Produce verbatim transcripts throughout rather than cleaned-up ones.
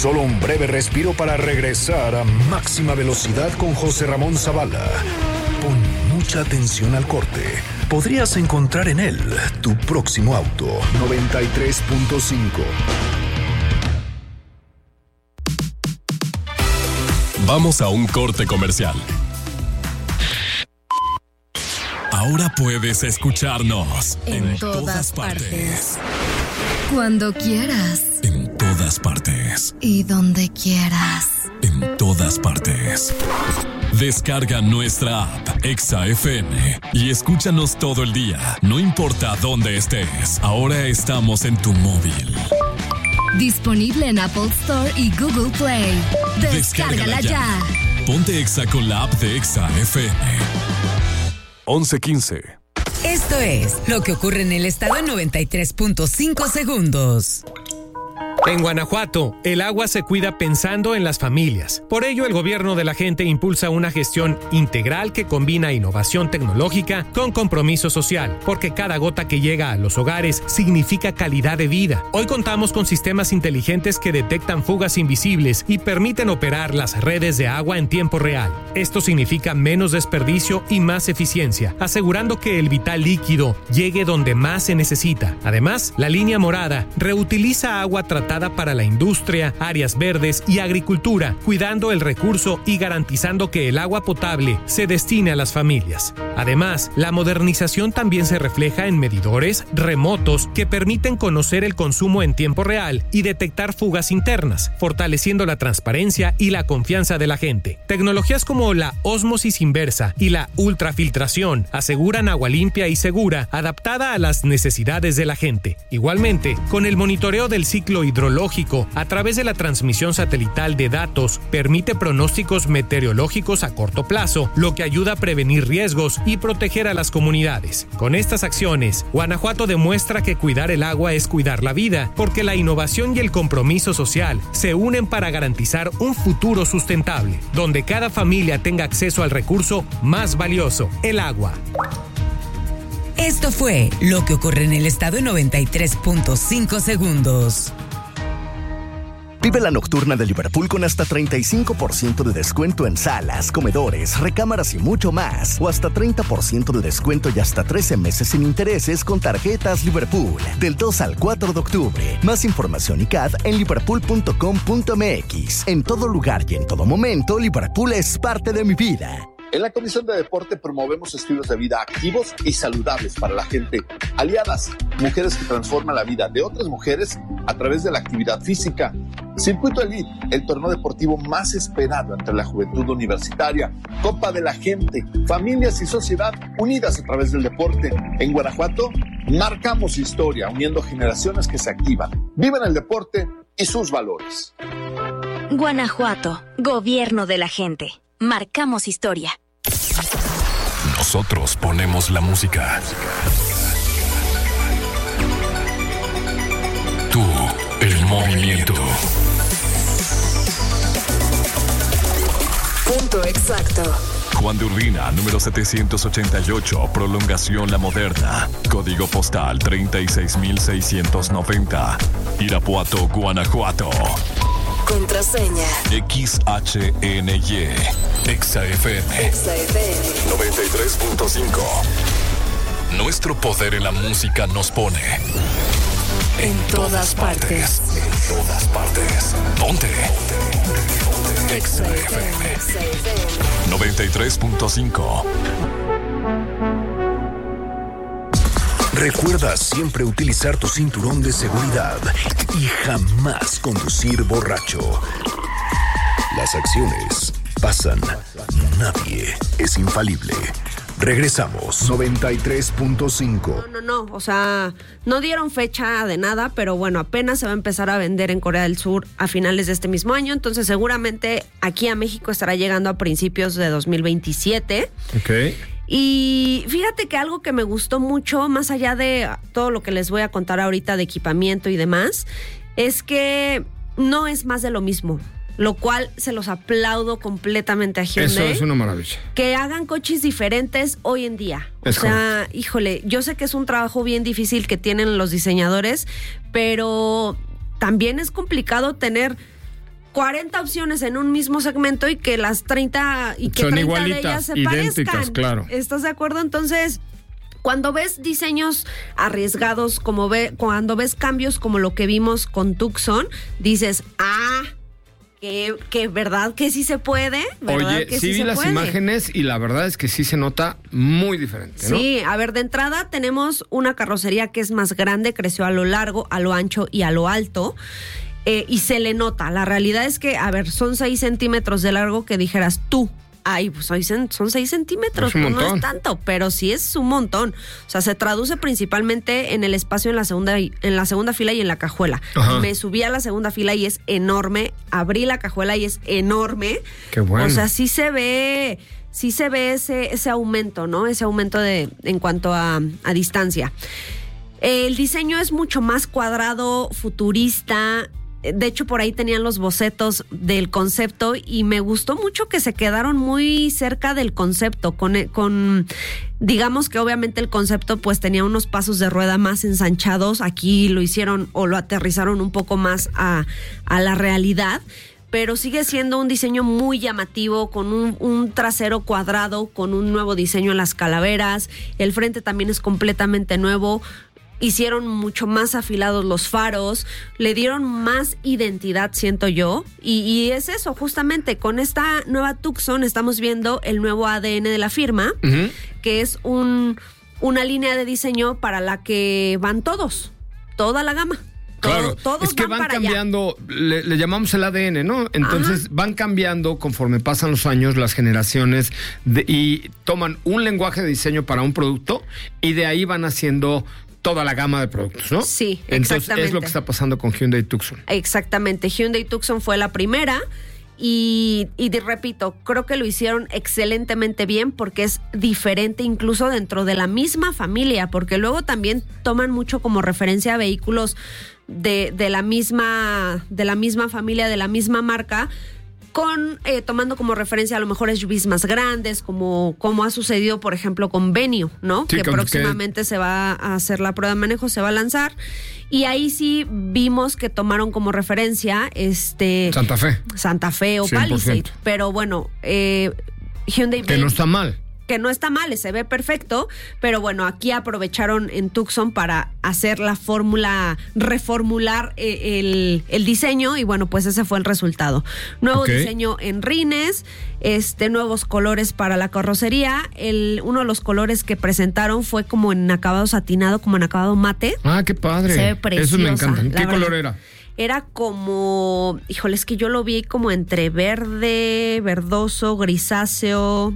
Solo un breve respiro para regresar a máxima velocidad con José Ramón Zavala. Pon mucha atención al corte. Podrías encontrar en él tu próximo auto. noventa y tres punto cinco. Vamos a un corte comercial. Ahora puedes escucharnos en, en todas, todas partes. partes. Cuando quieras. En todas partes. Y donde quieras. En todas partes. Descarga nuestra app Exa F M y escúchanos todo el día, no importa dónde estés. Ahora estamos en tu móvil. Disponible en Apple Store y Google Play. Descárgala, Descárgala ya. ya. Ponte Exa con la app de Exa F M. once quince. Esto es lo que ocurre en el estado en noventa y tres punto cinco segundos. En Guanajuato, el agua se cuida pensando en las familias. Por ello, el gobierno de la gente impulsa una gestión integral que combina innovación tecnológica con compromiso social, porque cada gota que llega a los hogares significa calidad de vida. Hoy contamos con sistemas inteligentes que detectan fugas invisibles y permiten operar las redes de agua en tiempo real. Esto significa menos desperdicio y más eficiencia, asegurando que el vital líquido llegue donde más se necesita. Además, la línea morada reutiliza agua tratada para la industria, áreas verdes y agricultura, cuidando el recurso y garantizando que el agua potable se destine a las familias. Además, la modernización también se refleja en medidores remotos que permiten conocer el consumo en tiempo real y detectar fugas internas, fortaleciendo la transparencia y la confianza de la gente. Tecnologías como la ósmosis inversa y la ultrafiltración aseguran agua limpia y segura, adaptada a las necesidades de la gente. Igualmente, con el monitoreo del ciclo hidrológico a través de la transmisión satelital de datos, permite pronósticos meteorológicos a corto plazo, lo que ayuda a prevenir riesgos y proteger a las comunidades. Con estas acciones, Guanajuato demuestra que cuidar el agua es cuidar la vida, porque la innovación y el compromiso social se unen para garantizar un futuro sustentable, donde cada familia tenga acceso al recurso más valioso, el agua. Esto fue lo que ocurre en el estado en noventa y tres punto cinco segundos. Vive la nocturna de Liverpool con hasta treinta y cinco por ciento de descuento en salas, comedores, recámaras y mucho más. O hasta treinta por ciento de descuento y hasta trece meses sin intereses con tarjetas Liverpool. Del dos al cuatro de octubre. Más información y C A D en liverpool punto com punto m x. En todo lugar y en todo momento, Liverpool es parte de mi vida. En la Comisión de Deporte promovemos estilos de vida activos y saludables para la gente. Aliadas, mujeres que transforman la vida de otras mujeres a través de la actividad física. Circuito Elite, el torneo deportivo más esperado entre la juventud universitaria. Copa de la Gente, familias y sociedad unidas a través del deporte. En Guanajuato, marcamos historia, uniendo generaciones que se activan, viven el deporte y sus valores. Guanajuato, gobierno de la gente. Marcamos historia. Nosotros ponemos la música. Tú, el movimiento. Punto exacto. Juan de Urbina, número setecientos ochenta y ocho, Prolongación La Moderna. Código postal treinta y seis mil seiscientos noventa. Irapuato, Guanajuato. Contraseña X H N Y Exa F M Exa F M noventa y tres punto cinco. Nuestro poder en la música nos pone en, en todas, todas partes. partes En todas partes Ponte Exa F M noventa y tres punto cinco. Recuerda siempre utilizar tu cinturón de seguridad y jamás conducir borracho. Las acciones pasan, nadie es infalible. Regresamos, noventa y tres punto cinco. No, no, no, o sea, no dieron fecha de nada, pero bueno, apenas se va a empezar a vender en Corea del Sur a finales de este mismo año, entonces seguramente aquí a México estará llegando a principios de dos mil veintisiete. Ok. Y fíjate que algo que me gustó mucho, más allá de todo lo que les voy a contar ahorita de equipamiento y demás, es que no es más de lo mismo, lo cual se los aplaudo completamente a Hyundai. Eso es una maravilla. Que hagan coches diferentes hoy en día. Es o sea, correcto. híjole, yo sé que es un trabajo bien difícil que tienen los diseñadores, pero también es complicado tener cuarenta opciones en un mismo segmento y que las treinta y que son treinta de igualitas, ellas se idénticas, parezcan. claro. ¿Estás de acuerdo? Entonces, cuando ves diseños arriesgados, como ve, cuando ves cambios como lo que vimos con Tucson, dices, ah, que, que verdad que sí se puede, ¿verdad? Oye, que sí, sí vi se las puede? imágenes y la verdad es que sí se nota muy diferente, ¿no? Sí, a ver, de entrada tenemos una carrocería que es más grande, creció a lo largo, a lo ancho y a lo alto. Eh, y se le nota. La realidad es que, a ver, son seis centímetros de largo que dijeras tú. Ay, pues son seis centímetros, es un no, no montón. es tanto, pero sí es un montón. O sea, se traduce principalmente en el espacio en la segunda, en la segunda fila y en la cajuela. Ajá. Me subí a la segunda fila y es enorme. Abrí la cajuela y es enorme. Qué bueno. O sea, sí se ve, sí se ve ese, ese aumento, ¿no? Ese aumento de, en cuanto a, a distancia. El diseño es mucho más cuadrado, futurista. De hecho, por ahí tenían los bocetos del concepto y me gustó mucho que se quedaron muy cerca del concepto, con, con digamos que obviamente el concepto pues tenía unos pasos de rueda más ensanchados, aquí lo hicieron o lo aterrizaron un poco más a, a la realidad, pero sigue siendo un diseño muy llamativo, con un, un trasero cuadrado, con un nuevo diseño en las calaveras, el frente también es completamente nuevo. Hicieron mucho más afilados los faros, le dieron más identidad, siento yo, y, y es eso, justamente, con esta nueva Tucson estamos viendo el nuevo A D N de la firma, uh-huh. que es un, una línea de diseño para la que van todos, toda la gama. Claro, Todo, todos es que van, van cambiando, le, le llamamos el A D N, ¿no? Entonces Ajá. van cambiando conforme pasan los años, las generaciones, de, y toman un lenguaje de diseño para un producto y de ahí van haciendo toda la gama de productos, ¿no? Sí, Entonces, exactamente. es lo que está pasando con Hyundai Tucson. Exactamente. Hyundai Tucson fue la primera y, y de, repito, creo que lo hicieron excelentemente bien porque es diferente incluso dentro de la misma familia, porque luego también toman mucho como referencia a vehículos de, de la misma, de la misma familia, de la misma marca, con eh, tomando como referencia a lo mejor S U Vs más grandes, como, como ha sucedido, por ejemplo, con Venue, ¿no? Sí, que próximamente que... se va a hacer la prueba de manejo, se va a lanzar. Y ahí sí vimos que tomaron como referencia este Santa Fe. Santa Fe o cien por ciento. Palisade. Pero bueno, eh, Hyundai... Que no está mal. Que no está mal, se ve perfecto, pero bueno, aquí aprovecharon en Tucson para hacer la fórmula, reformular eh, el, el diseño y bueno, pues ese fue el resultado. Nuevo okay. diseño en rines, este, nuevos colores para la carrocería. El, uno de los colores que presentaron fue como en acabado satinado, como en acabado mate. Ah, qué padre. Se ve preciosa. Eso me encanta. ¿Qué color verdad. era? Era como, híjole, es que yo lo vi como entre verde, verdoso, grisáceo.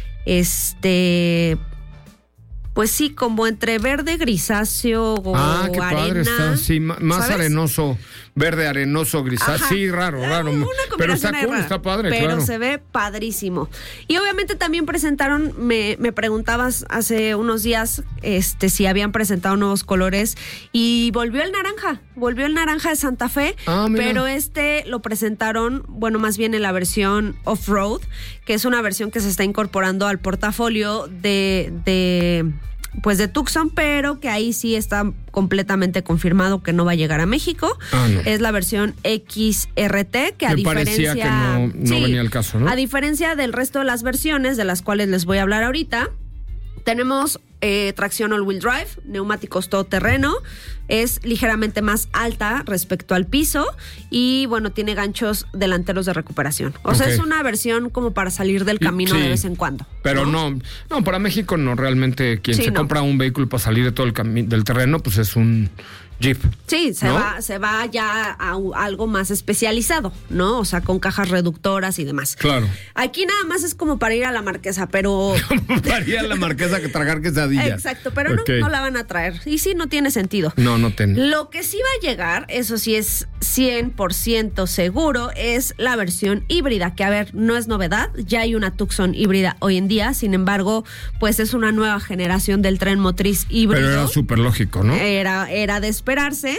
Este, pues sí, como entre verde, grisáceo o ah, qué arena. Padre está, sí, más ¿sabes? Arenoso, verde, arenoso, grisáceo, sí, raro, raro. Pero está cool, rara, está padre, pero claro. se ve padrísimo. Y obviamente también presentaron, me, me preguntabas hace unos días este, si habían presentado nuevos colores y volvió el naranja, volvió el naranja de Santa Fe, ah, pero este lo presentaron, bueno, más bien en la versión off-road, que es una versión que se está incorporando al portafolio de... de pues de Tucson, pero que ahí sí está completamente confirmado que no va a llegar a México. Ah, no. Es la versión X R T, que a Me diferencia... parecía que no, no sí, venía al caso, ¿no? A diferencia del resto de las versiones, de las cuales les voy a hablar ahorita, tenemos eh, tracción all-wheel drive, neumáticos todoterreno, es ligeramente más alta respecto al piso y, bueno, tiene ganchos delanteros de recuperación. O okay. sea, es una versión como para salir del camino sí, de vez en cuando. Pero no, no, no para México no, realmente quien sí, se no. compra un vehículo para salir de todo el camino del terreno, pues es un Jeep. Sí, se, ¿no? va, se va ya a, a algo más especializado, ¿no? O sea, con cajas reductoras y demás. Claro. Aquí nada más es como para ir a la Marquesa, pero... para ir a la Marquesa que tragar quesadillas. Exacto, pero okay. no, no la van a traer. Y sí, no tiene sentido. No, no tiene. Lo que sí va a llegar, eso sí es cien por ciento seguro, es la versión híbrida, que a ver, no es novedad, ya hay una Tucson híbrida hoy en día, sin embargo, pues es una nueva generación del tren motriz híbrido. Pero era súper lógico, ¿no? Era, era de esperarse.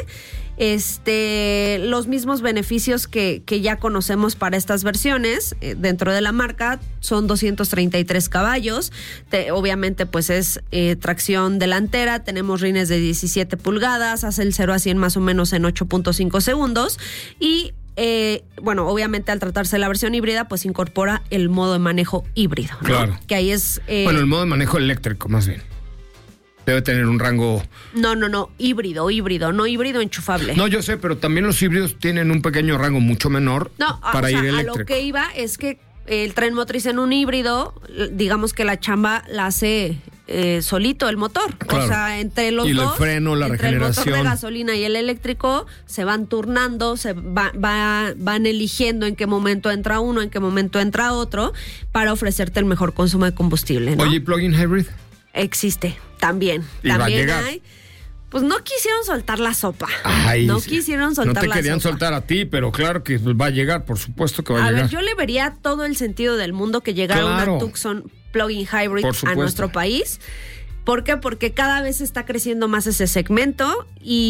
Este, los mismos beneficios que, que ya conocemos para estas versiones eh, dentro de la marca son doscientos treinta y tres caballos. Te, obviamente pues es eh, tracción delantera, tenemos rines de diecisiete pulgadas, hace el cero a cien más o menos en ocho punto cinco segundos y eh, bueno, obviamente al tratarse de la versión híbrida, pues incorpora el modo de manejo híbrido, ¿no? Claro. Que ahí es... Eh, bueno, el modo de manejo eléctrico, más bien. Debe tener un rango... No, no, no, híbrido, híbrido, no híbrido enchufable. No, yo sé, pero también los híbridos tienen un pequeño rango mucho menor no, para o sea, ir eléctrico. A lo que iba es que el tren motriz en un híbrido, digamos que la chamba la hace eh, solito el motor. Claro. O sea, entre los y dos, el freno, la entre regeneración. el motor de gasolina y el eléctrico, se van turnando, se va, va, van eligiendo en qué momento entra uno, en qué momento entra otro, para ofrecerte el mejor consumo de combustible, ¿no? Oye, ¿plug-in hybrid? Existe, también. Y va a también llegar. hay. Pues no quisieron soltar la sopa. Ay, no quisieron soltar la sopa. No te querían soltar a ti, pero claro que va a llegar, por supuesto que va a, a llegar. A ver, yo le vería todo el sentido del mundo que llegara claro. una Tucson plug-in hybrid a nuestro país. ¿Por qué? Porque cada vez está creciendo más ese segmento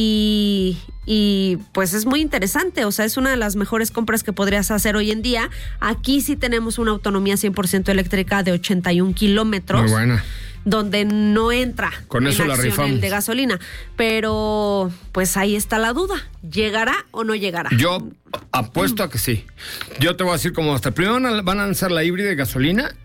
y, y pues es muy interesante. O sea, es una de las mejores compras que podrías hacer hoy en día. Aquí sí tenemos una autonomía cien por ciento eléctrica de ochenta y un kilómetros. Muy buena. Donde no entra con eso en la acción rifamos. El de gasolina. Pero pues ahí está la duda. ¿Llegará o no llegará? Yo apuesto a que sí. Yo te voy a decir como hasta primero van a, van a lanzar la híbrida de gasolina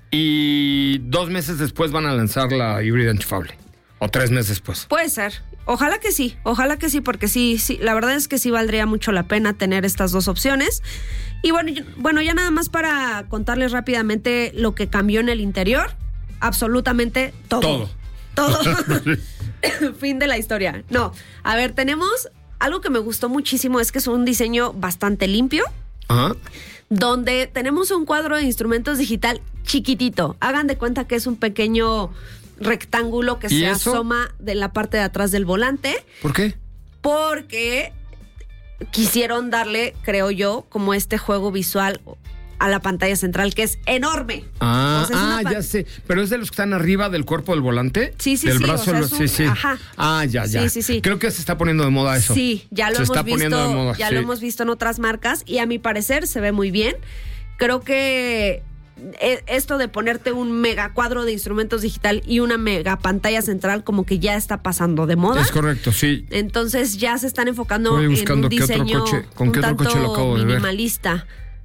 y dos meses después van a lanzar la híbrida enchufable. O tres meses después. Puede ser. Ojalá que sí, ojalá que sí, porque sí, sí, la verdad es que sí valdría mucho la pena tener estas dos opciones. Y bueno, yo, bueno, ya nada más para contarles rápidamente lo que cambió en el interior. Absolutamente todo. Todo. Todo. Fin de la historia. No, a ver, tenemos algo que me gustó muchísimo, es que es un diseño bastante limpio. Ajá. Donde tenemos un cuadro de instrumentos digital chiquitito. Hagan de cuenta que es un pequeño rectángulo que se eso? asoma de la parte de atrás del volante. ¿Por qué? Porque quisieron darle, creo yo, como este juego visual a la pantalla central, que es enorme. Ah, o sea, es ah pan- ya sé. ¿Pero es de los que están arriba del cuerpo del volante? Sí, sí, del sí. brazo, O sea, lo- es un- sí, sí. Ajá. Ah, ya, ya. Sí, sí, sí. Creo que se está poniendo de moda eso. Sí, ya lo se hemos está visto. poniendo de moda. Ya sí. lo hemos visto en otras marcas y a mi parecer se ve muy bien. Creo que eh, esto de ponerte un mega cuadro de instrumentos digital y una mega pantalla central como que ya está pasando de moda. Es correcto, sí. Entonces ya se están enfocando Estoy en buscando un qué otro diseño coche- ¿con un qué otro tanto coche lo acabo de ver? minimalista.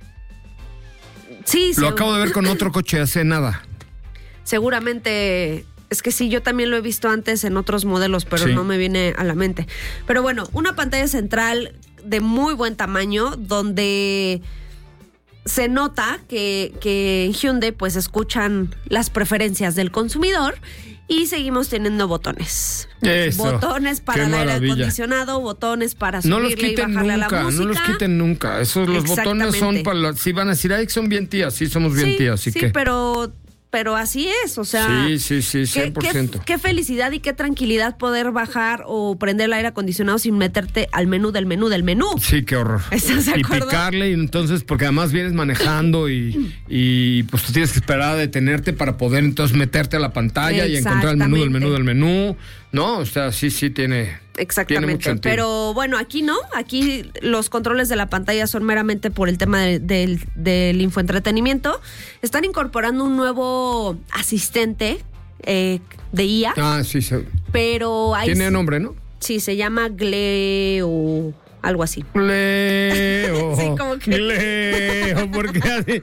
Sí, Lo seg- acabo de ver con otro coche hace nada. seguramente. Es que sí, yo también lo he visto antes en otros modelos, pero Sí. no me viene a la mente. Pero bueno, una pantalla central de muy buen tamaño, donde se nota que, que en Hyundai pues escuchan las preferencias del consumidor y seguimos teniendo botones. Eso, Botones para qué el aire maravilla. acondicionado, botones para No los subirle y quiten bajarle a nunca, la música. no los quiten nunca. Esos los botones son Exactamente. para la, si van a decir, ay, son bien tías, sí somos bien sí, tías, así sí, que. pero pero así es, o sea. Sí, sí, sí, cien por ciento. Qué, qué, qué felicidad y qué tranquilidad poder bajar o prender el aire acondicionado sin meterte al menú del menú del menú. Sí, qué horror. ¿Estás de y acuerdo? picarle, y entonces, porque además vienes manejando y, y pues tú tienes que esperar a detenerte para poder entonces meterte a la pantalla y encontrar el menú del menú del menú. No, o sea, sí, sí tiene. Exactamente, tiene mucho sentido. pero bueno, aquí no, aquí los controles de la pantalla son meramente por el tema de- del, del infoentretenimiento. Están incorporando un nuevo asistente eh, de I A, Ah, sí, sí. pero ahí Tiene sí- nombre, ¿no? Sí, se llama Gleo, algo así. Gleo. Sí, como que- Gleo, ¿por qué hace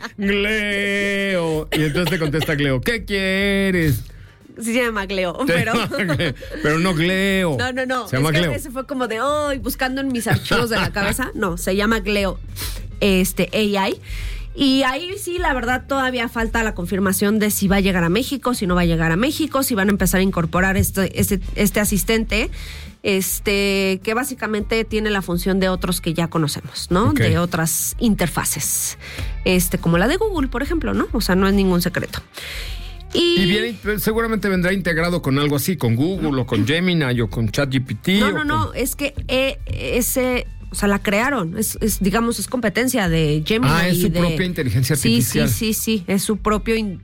Gleo? Y entonces te contesta Gleo, ¿qué quieres? Sí se llama Gleo, pero... Pero no Gleo. No, no, no. Se llama es que Gleo. ese fue como de, hoy buscando en mis archivos de la cabeza. No, se llama Gleo este, A I. Y ahí sí, la verdad, todavía falta la confirmación de si va a llegar a México, si no va a llegar a México, si van a empezar a incorporar este, este, este asistente, este, que básicamente tiene la función de otros que ya conocemos, ¿no? Ok. De otras interfaces. Este, como la de Google, por ejemplo, ¿no? O sea, no es ningún secreto. Y, Y viene, seguramente vendrá integrado con algo así, con Google o con Gemini o con ChatGPT. No, o no, con- no, es que eh, ese, o sea, la crearon, es, es, digamos, es competencia de Gemini. Ah, es y su de- propia inteligencia Sí, artificial. sí, sí, sí, es su propio in-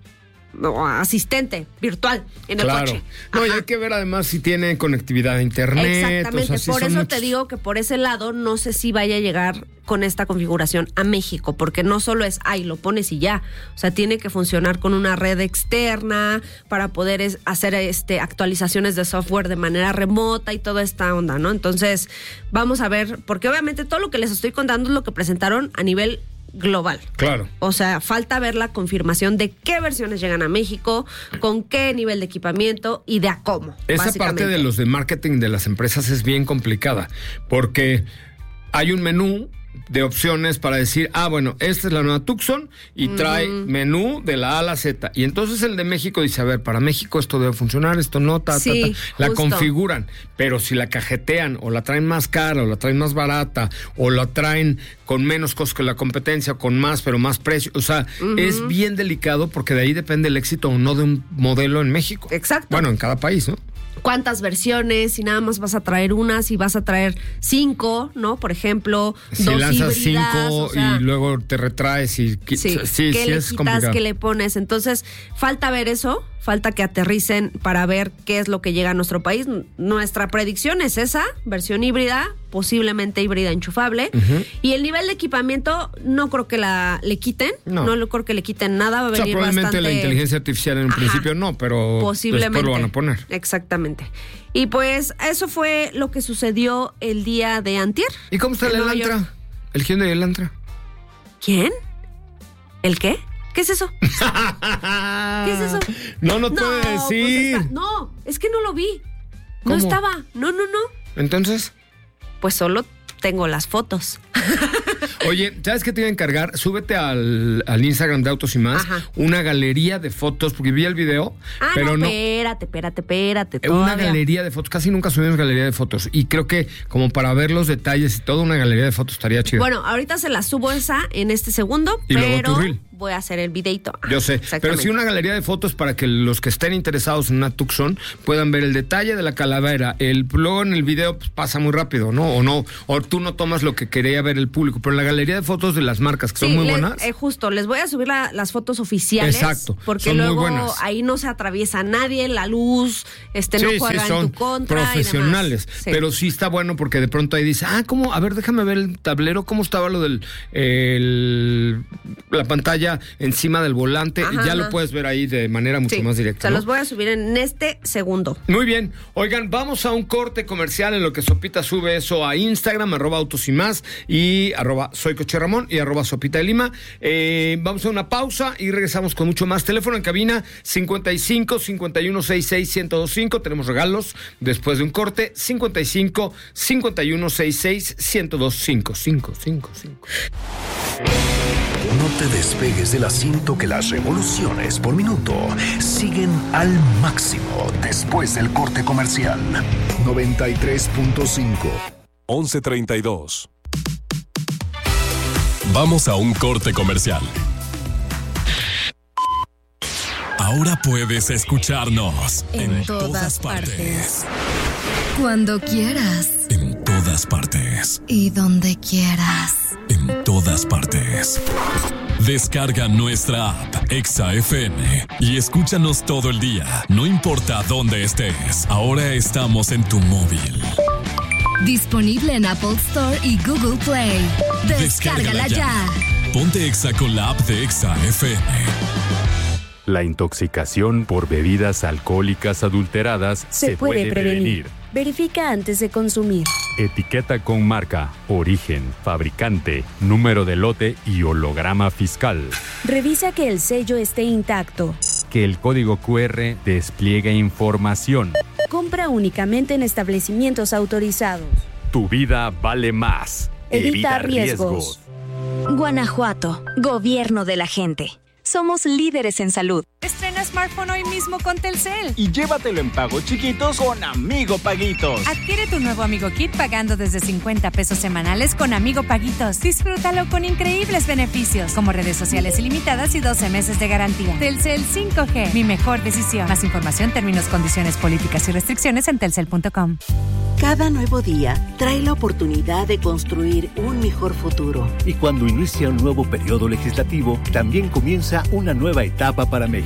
o asistente virtual en claro. el coche. No, y Ajá. hay que ver además si tiene conectividad a internet. Exactamente, o sea, sí por eso muchos... te digo que por ese lado no sé si vaya a llegar con esta configuración a México, porque no solo es, ay, lo pones y ya, o sea, tiene que funcionar con una red externa para poder es, hacer este actualizaciones de software de manera remota y toda esta onda, ¿no? Entonces, vamos a ver, porque obviamente todo lo que les estoy contando es lo que presentaron a nivel global. Claro. O sea, falta ver la confirmación de qué versiones llegan a México, con qué nivel de equipamiento y de a cómo. Esa parte de los de marketing de las empresas es bien complicada, porque hay un menú de opciones para decir, ah, bueno, esta es la nueva Tucson y trae uh-huh. menú de la A a la Z. Y entonces el de México dice, a ver, para México esto debe funcionar, esto no, ta, sí, ta, ta. La justo. configuran, pero si la cajetean o la traen más cara o la traen más barata o la traen con menos costos que la competencia, con más, pero más precio, o sea, uh-huh. es bien delicado porque de ahí depende el éxito o no de un modelo en México. Exacto. Bueno, en cada país, ¿no? Cuántas versiones, si nada más vas a traer una, si vas a traer cinco, ¿no? Por ejemplo, si dos lanzas híbridas, cinco o sea, y luego te retraes y sí, sí, sí, ¿qué sí le es quitas, complicado. qué le pones? Entonces, falta ver eso, falta que aterricen para ver qué es lo que llega a nuestro país. Nuestra predicción es esa, versión híbrida, posiblemente híbrida enchufable. Uh-huh. Y el nivel de equipamiento no creo que la le quiten, no, no creo que le quiten nada, va a venir, o sea, probablemente bastante... la inteligencia artificial en un Ajá, principio no, pero posiblemente después lo van a poner. Exactamente. Y pues eso fue lo que sucedió el día de antier. ¿Y cómo está el Elantra? ¿El Hyundai Elantra? ¿Quién? ¿El qué? ¿Qué es eso? ¿Qué es eso? No, no, no puede decir. Pues está... No, es que no lo vi. ¿Cómo? No estaba. No, no, no. ¿Entonces? Pues solo tengo las fotos. Oye, ¿sabes qué te iba a encargar? Súbete al, al Instagram de Autos y Más, Ajá. una galería de fotos, porque vi el video, ah, pero no, no... espérate, espérate, espérate. Una galería de fotos, casi nunca subimos galería de fotos, y creo que como para ver los detalles y todo, una galería de fotos estaría chido. Bueno, ahorita se la subo esa en este segundo, y pero tu reel. Voy a hacer el videito. Ah, yo sé, pero sí una galería de fotos para que los que estén interesados en una Tucson puedan ver el detalle de la calavera. El luego en el video pues, pasa muy rápido, ¿no? O no, o tú no tomas lo que quería ver el público, pero la galería de fotos de las marcas que sí, son muy les, buenas. Eh, justo, les voy a subir la, las fotos oficiales. Exacto. Porque son luego muy buenas. Ahí no se atraviesa nadie, la luz, este, sí, no juega sí, son en tu contra. Profesionales. Sí. Pero sí está bueno porque de pronto ahí dice, ah, ¿cómo? A ver, déjame ver el tablero, ¿cómo estaba lo del el, la pantalla encima del volante? Ajá, ya ajá. lo puedes ver ahí de manera mucho sí, más directa. Se ¿no? los voy a subir en este segundo. Muy bien. Oigan, vamos a un corte comercial en lo que Sopita sube eso a Instagram, arroba Autos y Más, y arroba Soy Coche Ramón y arroba Sopita de Lima. Eh, vamos a una pausa y regresamos con mucho más. Teléfono en cabina cincuenta y cinco, cincuenta y uno, sesenta y seis, ciento veinticinco. Tenemos regalos después de un corte. cincuenta y cinco, cincuenta y uno, sesenta y seis, ciento veinticinco. cinco, cinco, cinco. No te despegues del asiento, que las revoluciones por minuto siguen al máximo después del corte comercial. noventa y tres punto cinco. once treinta y dos. Vamos a un corte comercial. Ahora puedes escucharnos en, en todas, todas partes. partes. Cuando quieras. En todas partes. Y donde quieras. En todas partes. Descarga nuestra app Exa F M y escúchanos todo el día, no importa dónde estés. Ahora estamos en tu móvil. Disponible en Apple Store y Google Play. Descárgala, Descárgala ya. ya. Ponte Exa con la app de Exa F M. La intoxicación por bebidas alcohólicas adulteradas se, se puede, puede prevenir. prevenir. Verifica antes de consumir. Etiqueta con marca, origen, fabricante, número de lote y holograma fiscal. Revisa que el sello esté intacto. Que el código cu erre despliegue información. Compra únicamente en establecimientos autorizados. Tu vida vale más. Evita, Evita riesgos. riesgos. Guanajuato, gobierno de la gente. Somos líderes en salud. Estrena smartphone hoy mismo con Telcel. Y llévatelo en pagos chiquitos con Amigo Paguitos. Adquiere tu nuevo Amigo Kit pagando desde cincuenta pesos semanales con Amigo Paguitos. Disfrútalo con increíbles beneficios, como redes sociales ilimitadas y doce meses de garantía. Telcel cinco G, mi mejor decisión. Más información, términos, condiciones, políticas y restricciones en telcel punto com. Cada nuevo día trae la oportunidad de construir un mejor futuro. Y cuando inicia un nuevo periodo legislativo, también comienza una nueva etapa para México.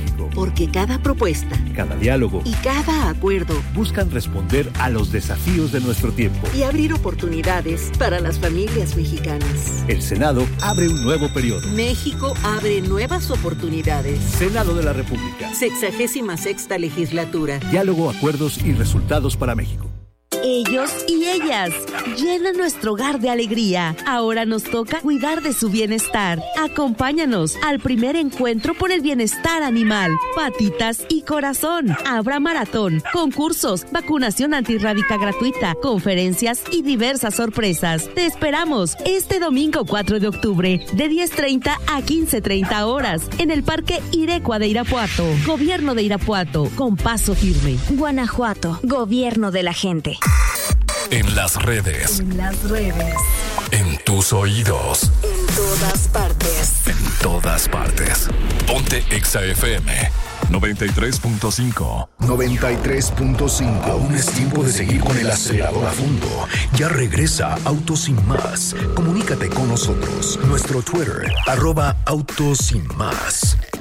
México. Porque cada propuesta, cada diálogo y cada acuerdo buscan responder a los desafíos de nuestro tiempo y abrir oportunidades para las familias mexicanas. El Senado abre un nuevo periodo. México abre nuevas oportunidades. Senado de la República. Sexagésima sexta legislatura. Diálogo, acuerdos y resultados para México. Ellos y ellas llenan nuestro hogar de alegría. Ahora nos toca cuidar de su bienestar. Acompáñanos al primer encuentro por el bienestar animal. Patitas y corazón. Habrá maratón, concursos, vacunación antirrábica gratuita, conferencias y diversas sorpresas. Te esperamos este domingo cuatro de octubre de diez treinta a quince treinta horas en el Parque Irecua de Irapuato. Gobierno de Irapuato, con paso firme. Guanajuato, gobierno de la gente. En las redes. En las redes. En tus oídos. En todas partes. En todas partes. Ponte Exa F M noventa y tres punto cinco. noventa y tres punto cinco. Aún es tiempo de seguir con el acelerador a fondo. Ya regresa Autos Sin Más. Comunícate con nosotros. Nuestro Twitter, arroba Autos Sin Más.